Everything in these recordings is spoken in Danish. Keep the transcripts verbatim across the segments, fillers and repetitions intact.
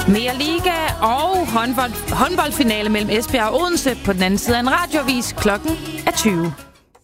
Mere liga og håndbold, håndboldfinale mellem Esbjerg og Odense på den anden side af en radioavis. Klokken er tyve.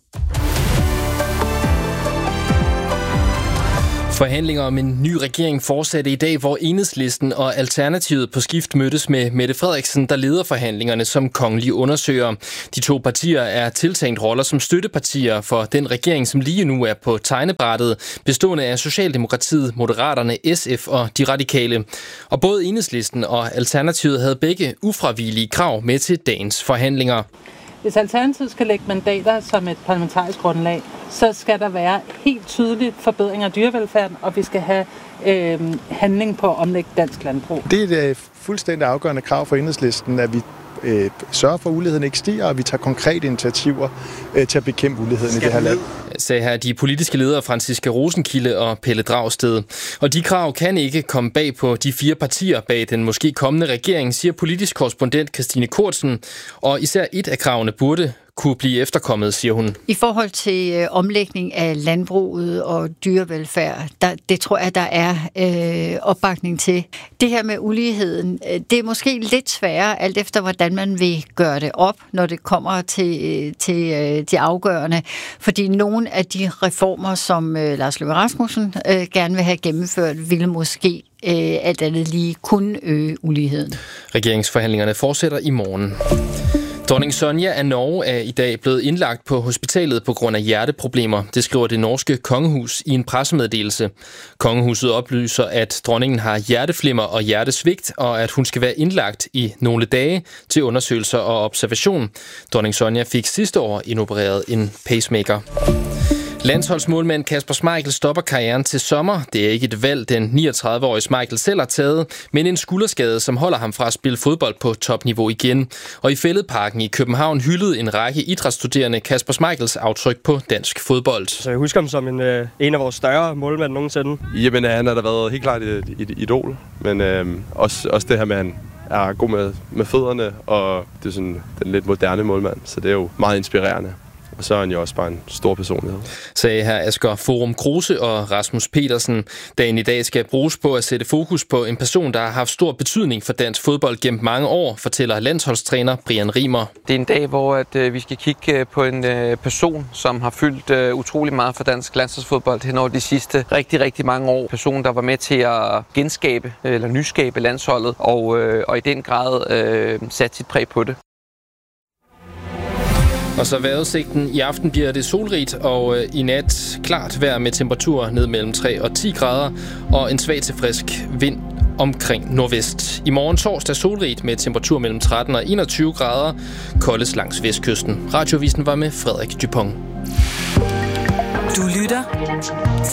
Forhandlinger om en ny regering fortsatte i dag, hvor Enhedslisten og Alternativet på skift mødtes med Mette Frederiksen, der leder forhandlingerne som kongelig undersøger. De to partier er tiltænkt roller som støttepartier for den regering, som lige nu er på tegnebrættet, bestående af Socialdemokratiet, Moderaterne, S F og De Radikale. Og både Enhedslisten og Alternativet havde begge ufravigelige krav med til dagens forhandlinger. Hvis Alternativet skal lægge mandater som et parlamentarisk grundlag, så skal der være helt tydeligt forbedringer af dyrevelfærden, og vi skal have øh, handling på at omlægge dansk landbrug. Det er et fuldstændig afgørende krav for Enhedslisten, at vi øh, sørger for, at uligheden ikke stiger, og vi tager konkrete initiativer øh, til at bekæmpe uligheden i det her land. Sagde her de politiske ledere Franciska Rosenkilde og Pelle Dragsted. Og de krav kan ikke komme bag på de fire partier bag den måske kommende regering, siger politisk korrespondent Christine Kortsen. Og især et af kravene burde kunne blive efterkommet, siger hun. I forhold til øh, omlægning af landbruget og dyrevelfærd, der, det tror jeg, der er øh, opbakning til. Det her med uligheden, øh, det er måske lidt sværere, alt efter hvordan man vil gøre det op, når det kommer til, til øh, de afgørende. Fordi nogle af de reformer, som øh, Lars Løkke Rasmussen øh, gerne vil have gennemført, ville måske øh, alt andet lige kunne øge uligheden. Regeringsforhandlingerne fortsætter i morgen. Dronning Sonja af Norge er i dag blevet indlagt på hospitalet på grund af hjerteproblemer. Det skriver det norske kongehus i en pressemeddelelse. Kongehuset oplyser, at dronningen har hjerteflimmer og hjertesvigt, og at hun skal være indlagt i nogle dage til undersøgelser og observation. Dronning Sonja fik sidste år indopereret en pacemaker. Landsholdsmålmand Kasper Schmeichel stopper karrieren til sommer. Det er ikke et valg, den niogtredive-årige Schmeichel selv har taget, men en skulderskade, som holder ham fra at spille fodbold på topniveau igen. Og i Fælledparken i København hyldede en række idrætsstuderende Kasper Schmeichels aftryk på dansk fodbold. Så jeg husker ham som en, øh, en af vores større målmænd nogensinde. Jamen, han har da været helt klart et, et idol, men øh, også, også det her med, at han er god med, med fødderne, og det er sådan den lidt moderne målmand, så det er jo meget inspirerende. Og så er han jo også bare en stor personlighed. Sagde her Asger Forum Kruse og Rasmus Petersen. Dagen i dag skal bruges på at sætte fokus på en person, der har haft stor betydning for dansk fodbold gennem mange år, fortæller landsholdstræner Brian Rimer. Det er en dag, hvor at, øh, vi skal kigge på en øh, person, som har fyldt øh, utrolig meget for dansk landsholdsfodbold hen over de sidste rigtig, rigtig mange år. Person, der var med til at genskabe øh, eller nyskabe landsholdet, og, øh, og i den grad øh, satte sit præg på det. Og så vejrudsigten. I aften bliver det solrigt, og øh, i nat klart vejr med temperaturer ned mellem tre og ti grader, og en svag til frisk vind omkring nordvest. I morgen torsdag solrigt med temperatur mellem tretten og enogtyve grader, koldes langs vestkysten. Radioavisen var med Frederik Dupont. Du lytter